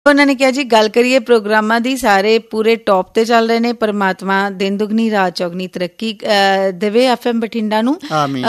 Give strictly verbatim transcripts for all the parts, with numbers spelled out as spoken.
ਉਹਨਾਂ ਨੇ ਕਿਹਾ ਜੀ ਗੱਲ ਕਰੀਏ ਪ੍ਰੋਗਰਾਮਾਂ ਦੀ, ਸਾਰੇ ਪੂਰੇ ਟੌਪ ਤੇ ਚੱਲ ਰਹੇ ਨੇ। ਪਰਮਾਤਮਾ ਦਿਨ ਦੁਗਣੀ ਰਾਤ ਚੌਗਣੀ ਤਰੱਕੀ ਦੇਵੇ। ਐਫ ਐਮ ਬਠਿੰਡਾ ਨੂੰ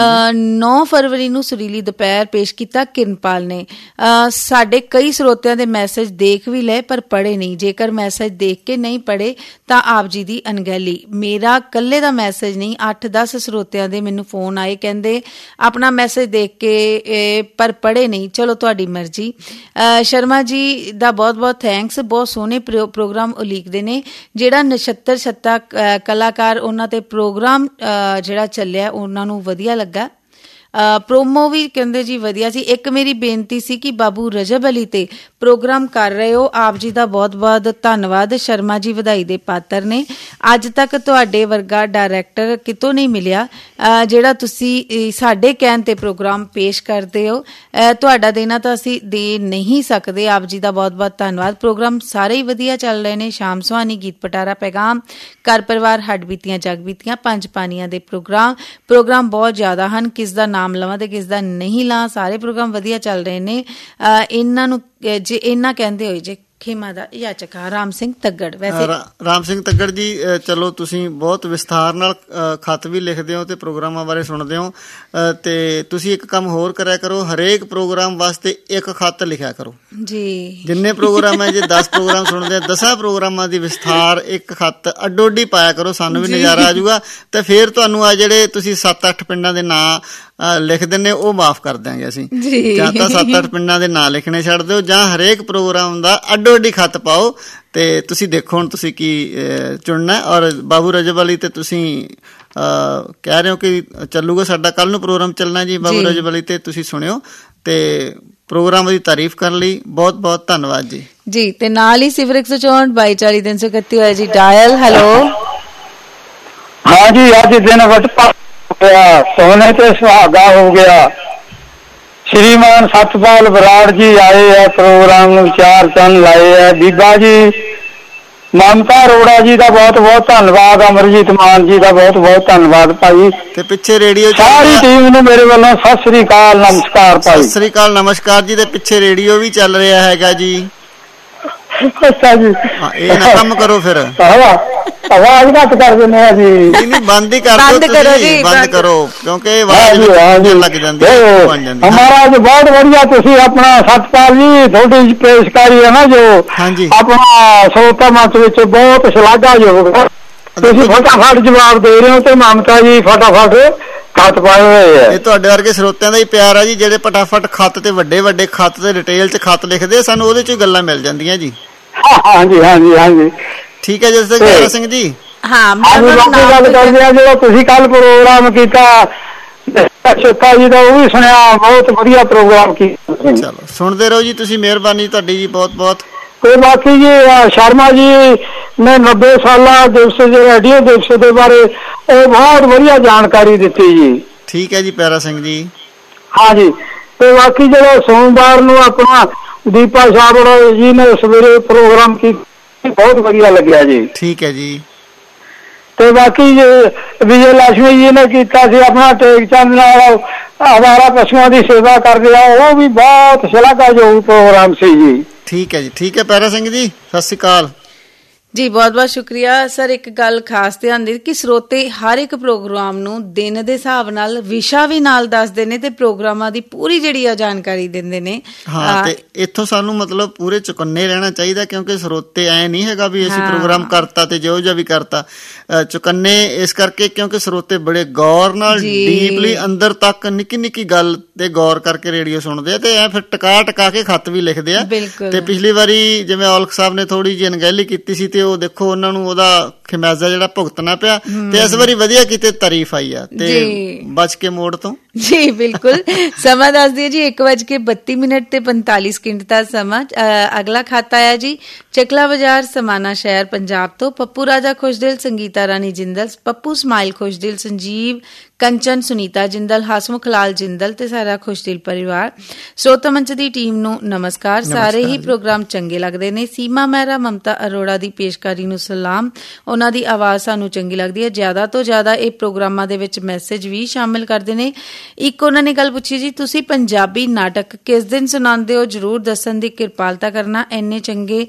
ਨੌ ਫਰਵਰੀ ਨੂੰ ਸੁਰੀਲੀ ਦੁਪਹਿਰ ਪੇਸ਼ ਕੀਤਾ ਕਿਰਨਪਾਲ ਨੇ। ਸਾਡੇ ਕਈ ਸਰੋਤਿਆਂ ਦੇ ਮੈਸੇਜ ਦੇਖ ਵੀ ਲਏ ਪਰ ਪੜ੍ਹੇ ਨਹੀਂ। ਜੇਕਰ ਮੈਸੇਜ ਦੇਖ ਕੇ ਨਹੀਂ ਪੜ੍ਹੇ ਤਾਂ ਆਪ ਜੀ ਦੀ ਅਣਗਹਿਲੀ। ਮੇਰਾ ਇਕੱਲੇ ਦਾ ਮੈਸੇਜ ਨਹੀਂ, ਅੱਠ ਦਸ ਸਰੋਤਿਆਂ ਦੇ ਮੈਨੂੰ ਫੋਨ ਆਏ, ਕਹਿੰਦੇ ਆਪਣਾ ਮੈਸੇਜ ਦੇਖ ਕੇ ਪਰ ਪੜ੍ਹੇ ਨਹੀਂ। ਚਲੋ ਤੁਹਾਡੀ ਮਰਜ਼ੀ। ਸ਼ਰਮਾ ਜੀ ਦਾ ਬਹੁਤ ਬਹੁਤ ਥੈਂਕਸ। ਬਹੁਤ ਸੋਹਣੇ ਪ੍ਰੋਗਰਾਮ ਉਲੀਕਦੇ ਨੇ। ਜਿਹੜਾ ਨਛੱਤਰ ਛੱਤਾ ਕਲਾਕਾਰ ਉਹਨਾਂ ਤੇ ਪ੍ਰੋਗਰਾਮ ਜਿਹੜਾ ਚੱਲਿਆ ਉਹਨਾਂ ਨੂੰ ਵਧੀਆ ਲੱਗਾ। ਪ੍ਰੋਮੋ ਵੀ ਕਹਿੰਦੇ ਜੀ ਵਧੀਆ ਸੀ। ਇੱਕ ਮੇਰੀ ਬੇਨਤੀ ਸੀ ਕਿ ਬਾਬੂ ਰਜਬ ਅਲੀ ਤੇ ਪ੍ਰੋਗਰਾਮ ਕਰ ਰਹੇ ਹੋ, ਆਪ ਜੀ ਦਾ ਬਹੁਤ ਬਹੁਤ ਧੰਨਵਾਦ। ਸ਼ਰਮਾ ਜੀ ਵਧਾਈ ਦੇ ਪਾਤਰ ਨੇ। ਅੱਜ ਤੱਕ ਤੁਹਾਡੇ ਵਰਗਾ ਡਾਇਰੈਕਟਰ ਕਿਤੋਂ ਨਹੀਂ ਮਿਲਿਆ ਜਿਹੜਾ ਤੁਸੀਂ ਸਾਡੇ ਕਹਿਣ ਤੇ ਪ੍ਰੋਗਰਾਮ ਪੇਸ਼ ਕਰਦੇ ਹੋ। ਤੁਹਾਡਾ ਦੇਣਾ ਤਾਂ ਅਸੀਂ ਦੇ ਨਹੀਂ ਸਕਦੇ। ਆਪ ਜੀ ਦਾ ਬਹੁਤ ਬਹੁਤ ਧੰਨਵਾਦ। ਪ੍ਰੋਗਰਾਮ ਸਾਰੇ ਹੀ ਵਧੀਆ ਚੱਲ ਰਹੇ ਨੇ। ਸ਼ਾਮ ਸੁਹਾਣੀ, ਗੀਤ ਪਟਾਰਾ, ਪੈਗਾਮ, ਘਰ ਪਰਿਵਾਰ, ਹੱਡ ਬੀਤੀਆਂ ਜਗ ਬੀਤੀਆਂ, ਪੰਜ ਪਾਣੀਆਂ ਦੇ ਪ੍ਰੋਗਰਾਮ ਪ੍ਰੋਗਰਾਮ ਬਹੁਤ ਜ਼ਿਆਦਾ ਹਨ। ਕਿਸ ਦਾ ਨਾਮ ਲਵਾਂ ਤੇ ਕਿਸ ਦਾ ਨਹੀਂ ਲਾਂ। ਸਾਰੇ ਪ੍ਰੋਗਰਾਮ ਵਧੀਆ ਚੱਲ ਰਹੇ ਨੇ। ਇਹਨਾਂ ਨੂੰ ਜੇ ਇਹਨਾਂ ਕਹਿੰਦੇ ਹੋਏ ਜੇ ਖੇਮਾ ਦਾ ਯਾਚਕ ਰਾਮ ਸਿੰਘ ਤੱਗੜ। ਵੈਸੇ ਰਾਮ ਸਿੰਘ ਤੱਗੜ ਜੀ, ਚਲੋ ਤੁਸੀਂ ਬਹੁਤ ਵਿਸਥਾਰ ਨਾਲ ਖੱਤ ਵੀ ਲਿਖਦੇ ਹੋ ਤੇ ਪ੍ਰੋਗਰਾਮਾਂ ਬਾਰੇ ਸੁਣਦੇ ਹੋ। ਤੇ ਤੁਸੀਂ ਇੱਕ ਕੰਮ ਹੋਰ ਕਰਿਆ ਕਰੋ, ਹਰੇਕ ਪ੍ਰੋਗਰਾਮ ਵਾਸਤੇ ਇੱਕ ਖੱਤ ਲਿਖਿਆ ਕਰੋ ਜੀ। ਜਿੰਨੇ ਪ੍ਰੋਗਰਾਮ ਹੈ, ਜੇ ਦਸ ਪ੍ਰੋਗਰਾਮ ਸੁਣਦੇ ਆ, ਦਸਾਂ ਪ੍ਰੋਗਰਾਮਾਂ ਦੀ ਵਿਸਥਾਰ ਇੱਕ ਖੱਤ ਅੱਡੋ ਅੱਡੀ ਪਾਇਆ ਕਰੋ। ਸਾਨੂੰ ਵੀ ਨਜ਼ਾਰਾ ਆ ਜਾਊਗਾ। ਤੇ ਫਿਰ ਤੁਹਾਨੂੰ ਆ ਜਿਹੜੇ ਤੁਸੀਂ ਸੱਤ ਅੱਠ ਪਿੰਡਾਂ ਦੇ ਨਾਂ ਲਿਖ ਦਿੰਦੇ ਉਹ ਮਾਫ਼ ਕਰ ਦਿਆਂਗੇ ਅਸੀਂ। ਜਾਂ ਤਾਂ ਸੱਤ ਅੱਠ ਪਿੰਡਾਂ ਦੇ ਨਾਂ ਲਿਖਣੇ ਛੱਡ ਦਿਓ ਜਾਂ ਹਰੇਕ ਪ੍ਰੋਗਰਾਮ ਦਾ ਅੱਡੋ ਅੱਡੀ ਖੱਤ ਪਾਓ। ਤੇ ਤੁਸੀਂ ਦੇਖੋ ਹੁਣ ਤੁਸੀਂ ਕੀ ਚੁਣਨਾ। ਔਰ ਬਾਬੂ ਰਜਬ ਅਲੀ ਤੇ ਤੁਸੀਂ ਕਹਿ ਰਹੇ ਹੋ ਕਿ ਚੱਲੂਗਾ ਸਾਡਾ ਕੱਲ੍ਹ ਨੂੰ ਪ੍ਰੋਗਰਾਮ ਚੱਲਣਾ ਜੀ ਬਾਬੂ ਰਜਬ ਅਲੀ ਤੇ, ਤੁਸੀਂ ਸੁਣਿਓ ਤੇ ਪ੍ਰੋਗਰਾਮ ਦੀ ਤਾਰੀਫ ਕਰਨ ਲਈ ਬਹੁਤ ਬਹੁਤ ਧੰਨਵਾਦ ਜੀ। ਜੀ ਤੇ ਨਾਲ ਹੀ ਸਿਫਰ ਇੱਕ ਸੌ ਚੌਂਹਠ ਬਾਈ ਚਾਲੀ ਤਿੰਨ ਸੌ ਇਕੱਤੀ ਹੋਇਆ ਜੀ ਡਾਇਲ। ਹੈਲੋ ਹਾਂ ਜੀ, ਅੱਜ ਦਿਨ ਵਟ ਸੋਨੇ ਤੇ ਸੁਹਾਗਾ ਹੋ ਗਿਆ। ਸ਼੍ਰੀਮਾਨ ਸਤਪਾਲ ਬਰਾੜ ਜੀ ਆਏ ਹੈ, ਪ੍ਰੋਗਰਾਮ ਨੂੰ ਚਾਰ ਚੰਨ ਲਾਏ ਹੈ। ਬੀਬਾ ਜੀ ਮਮਤਾ ਅਰੋੜਾ ਜੀ ਦਾ ਬਹੁਤ ਬਹੁਤ ਧੰਨਵਾਦ। ਅਮਰਜੀਤ ਮਾਨ ਜੀ ਦਾ ਬਹੁਤ ਬਹੁਤ ਧੰਨਵਾਦ ਭਾਈ। ਤੇ ਪਿੱਛੇ ਰੇਡੀਓ ਸਾਰੀ ਟੀਮ ਨੂੰ ਮੇਰੇ ਵੱਲੋਂ ਸਤਿ ਸ੍ਰੀ ਅਕਾਲ, ਨਮਸਕਾਰ ਭਾਈ। ਸਤਿ ਸ੍ਰੀ ਅਕਾਲ, ਨਮਸਕਾਰ ਜੀ। ਤੇ ਪਿੱਛੇ ਰੇਡੀਓ ਵੀ ਚੱਲ ਰਿਹਾ ਹੈਗਾ ਜੀ। ਅੱਛਾ ਜੀ, ਇਹ ਨਾ ਕੰਮ ਕਰੋ ਫਿਰ। ਆਵਾਜ਼ ਘੱਟ ਕਰ ਦਿੰਦੇ ਆ ਜੀ। ਨਹੀਂ ਨਹੀਂ, ਬੰਦ ਹੀ ਕਰ ਦਿਓ ਤੁਸੀਂ, ਬੰਦ ਕਰੋ ਕਿਉਂਕਿ ਆਵਾਜ਼ ਲੱਗ ਜਾਂਦੀ ਹੈ। ਮਹਾਰਾਜ ਬਹੁਤ ਵਧੀਆ ਤੁਸੀਂ ਆਪਣਾ ਸਤਪਾਲ ਜੀ ਤੁਹਾਡੀ ਪੇਸ਼ਕਾਰੀ ਹੈ ਨਾ ਜੋ ਆਪਣਾ ਸਰੋਤਾ ਮੰਚ ਵਿੱਚ ਬਹੁਤ ਸ਼ਲਾਘਾਯੋਗ। ਤੁਸੀਂ ਫਟਾਫਟ ਜਵਾਬ ਦੇ ਰਹੇ ਹੋ ਤੇ ਮਮਤਾ ਜੀ ਫਟਾਫਟ ਖੱਤ ਪਾਏ ਹੋਏ ਆ। ਇਹ ਤੁਹਾਡੇ ਵਰਗੇ ਸਰੋਤਿਆਂ ਦਾ ਹੀ ਪਿਆਰ ਆ ਜੀ, ਜਿਹੜੇ ਫਟਾਫਟ ਖੱਤ ਤੇ ਵੱਡੇ ਵੱਡੇ ਖੱਤ ਤੇ ਡਿਟੇਲ ਚ ਖੱਤ ਲਿਖਦੇ, ਸਾਨੂੰ ਉਹਦੇ ਚ ਗੱਲਾਂ ਮਿਲ ਜਾਂਦੀਆਂ ਜੀ। ਹਾਂਜੀ ਹਾਂਜੀ ਹਾਂਜੀ, ਠੀਕ ਹੈ ਜਸਦਰ ਪਿਆਰਾ ਸਿੰਘ ਜੀ। ਹਾਂ, ਗੱਲ ਕਰਦੇ ਆ ਜਿਹੜਾ ਤੁਸੀਂ ਕੱਲ ਪ੍ਰੋਗਰਾਮ ਕੀਤਾ ਛੋਟਾ ਜੀ ਦਾ, ਉਹ ਵੀ ਸੁਣਿਆ, ਬਹੁਤ ਵਧੀਆ ਪ੍ਰੋਗਰਾਮ ਕੀਤਾ। ਚਲੋ ਸੁਣਦੇ ਰਹੋ ਜੀ ਤੁਸੀਂ, ਮਿਹਰਬਾਨੀ ਤੁਹਾਡੀ ਜੀ ਬਹੁਤ ਬਹੁਤ। ਤੇ ਬਾਕੀ ਜੀ ਸ਼ਰਮਾ ਜੀ ਨੇ ਨੱਬੇ ਸਾਲਾ ਦਿਵਸ ਰੇਡੀਓ ਦਿਵਸ ਦੇ ਬਾਰੇ ਉਹ ਬਹੁਤ ਵਧੀਆ ਜਾਣਕਾਰੀ ਦਿੱਤੀ ਜੀ। ਠੀਕ ਹੈ ਜੀ ਪਿਆਰਾ ਸਿੰਘ ਜੀ। ਹਾਂ ਜੀ, ਤੇ ਬਾਕੀ ਜਿਹੜਾ ਸੋਮਵਾਰ ਨੂੰ ਆਪਣਾ ਦੀਪਾ ਛਾਬੜਾ ਜੀ ਨੇ ਸਵੇਰੇ ਪ੍ਰੋਗਰਾਮ ਕੀਤਾ, ਬਹੁਤ ਵਧੀਆ ਲੱਗਿਆ ਜੀ। ਠੀਕ ਹੈ ਜੀ। ਤੇ ਬਾਕੀ ਵਿਜੇ ਲక్ష్ਮੀ ਜੀ ਨੇ ਕੀਤਾ ਸੀ ਆਪਣਾ ਟੇਕ ਚੰਦ ਨਾਲ ਅਵਾਰਾ ਪਸ਼ੂਆਂ ਦੀ ਸੇਵਾ ਕਰਦੇ ਆ, ਉਹ ਵੀ ਬਹੁਤ ਸ਼ਲਾਘਾਯੋਗ ਪ੍ਰੋਗਰਾਮ ਸੀ ਜੀ। ਠੀਕ ਹੈ ਜੀ, ਠੀਕ ਹੈ ਪਿਆਰਾ ਸਿੰਘ ਜੀ, ਸਤਿ ਸ਼੍ਰੀ ਅਕਾਲ ਜੀ। ਬਹੁਤ ਬਹੁਤ ਸ਼ੁਕਰੀਆ ਸਰ। ਇੱਕ ਗੱਲ ਖਾਸ ਧਿਆਨ ਦੇ ਕਿ ਸਰੋਤੇ ਹਰ ਇੱਕ ਪ੍ਰੋਗਰਾਮ ਨੂੰ ਦਿਨ ਦੇ ਹਿਸਾਬ ਨਾਲ ਵਿਸ਼ਾ ਵੀ ਨਾਲ ਦੱਸਦੇ ਨੇ ਤੇ ਪ੍ਰੋਗਰਾਮਾਂ ਦੀ ਪੂਰੀ ਜਿਹੜੀ ਆ ਜਾਣਕਾਰੀ ਦਿੰਦੇ ਨੇ। ਹਾਂ, ਤੇ ਇੱਥੋਂ ਸਾਨੂੰ ਮਤਲਬ ਪੂਰੇ ਚੁਕੰਨੇ ਰਹਿਣਾ ਚਾਹੀਦਾ ਕਿਉਂਕਿ ਸਰੋਤੇ ਐ ਨਹੀਂ ਹੈਗਾ ਵੀ ਅਸੀਂ ਪ੍ਰੋਗਰਾਮ ਕਰਤਾ ਤੇ ਜਿਹੋ ਜਿਹਾ ਵੀ ਕਰਤਾ। ਚੁਕੰਨੇ ਇਸ ਕਰਕੇ ਕਿਉਂਕਿ ਸਰੋਤੇ ਬੜੇ ਗੌਰ ਨਾਲ ਡੀਪਲੀ ਅੰਦਰ ਤੱਕ ਨਿੱਕੀ ਨਿੱਕੀ ਗੱਲ ਤੇ ਗੌਰ ਕਰਕੇ ਰੇਡੀਓ ਸੁਣਦੇ ਆ ਤੇ ਐ ਫਿਰ ਟਕਾ ਟਕਾ ਕੇ ਖੱਤ ਵੀ ਲਿਖਦੇ ਆ। ਤੇ ਪਿਛਲੀ ਵਾਰੀ ਜਿਵੇਂ ਔਲਖ ਸਾਹਿਬ ਨੇ ਥੋੜੀ ਜਿਹੀ ਅਣਗਹਿਲੀ ਕੀਤੀ ਸੀ ਤੇ ਉਹ ਦੇਖੋ ਉਹਨਾਂ ਨੂੰ ਉਹਦਾ ਖਿਮਾਜ਼ਾ ਜਿਹੜਾ ਭੁਗਤਣਾ ਪਿਆ। ਤੇ ਇਸ ਵਾਰੀ ਵਧੀਆ ਕਿਤੇ ਤਾਰੀਫ ਆਈ ਆ ਤੇ ਬਚ ਕੇ ਮੋੜ ਤੋਂ। ਜੀ ਬਿਲਕੁਲ। ਸਮਾਂ ਦੱਸ ਦਿਓ ਜੀ, ਇੱਕ ਵੱਜ ਕੇ ਬੱਤੀ ਮਿੰਟ ਤੇ ਪੰਤਾਲੀ ਸਕਿੰਟ ਦਾ ਸਮਾਂ। ਅਗਲਾ ਖਾਤਾ ਆਇਆ ਜੀ ਚਕਲਾ ਬਾਜ਼ਾਰ ਸਮਾਣਾ ਸ਼ਹਿਰ ਪੰਜਾਬ ਤੋਂ। ਪੱਪੂ ਰਾਜਾ ਖੁਸ਼ਦਿਲ, ਸੰਗੀਤਾ ਰਾਣੀ ਜਿੰਦਲ, ਪੱਪੂ ਸਮਾਈਲ ਖੁਸ਼ਦਿਲ, ਸੰਜੀਵ ਕੰਚਨ, ਸੁਨੀਤਾ ਜਿੰਦਲ, ਹਸਮੁਖ ਲਾਲ ਜਿੰਦਲ ਤੇ ਸਾਰਾ ਖੁਸ਼ਦਿਲ ਪਰਿਵਾਰ। ਸਰੋਤਾ ਮੰਚ ਦੀ ਟੀਮ ਨੂੰ ਨਮਸਕਾਰ। ਸਾਰੇ ਹੀ ਪ੍ਰੋਗਰਾਮ ਚੰਗੇ ਲੱਗਦੇ ਨੇ। ਸੀਮਾ ਮਹਿਰਾ, ਮਮਤਾ ਅਰੋੜਾ ਦੀ ਪੇਸ਼ਕਾਰੀ ਨੂੰ ਸਲਾਮ। ਉਹਨਾਂ ਦੀ ਆਵਾਜ਼ ਸਾਨੂੰ ਚੰਗੀ ਲੱਗਦੀ ਹੈ। ਜ਼ਿਆਦਾ ਤੋਂ ਜ਼ਿਆਦਾ ਇਹ ਪ੍ਰੋਗਰਾਮਾਂ ਦੇ ਵਿੱਚ ਮੈਸੇਜ ਵੀ ਸ਼ਾਮਿਲ ਕਰਦੇ ਨੇ। ਇੱਕ ਉਹਨਾਂ ਨੇ ਗੱਲ ਪੁੱਛੀ ਜੀ, ਤੁਸੀਂ ਪੰਜਾਬੀ ਨਾਟਕ ਕਿਸ ਦਿਨ ਸੁਣਾਉਂਦੇ ਹੋ? ਜ਼ਰੂਰ ਦੱਸਣ ਦੀ ਕਿਰਪਾਲਤਾ ਕਰਨਾ। ਇੰਨੇ ਚੰਗੇ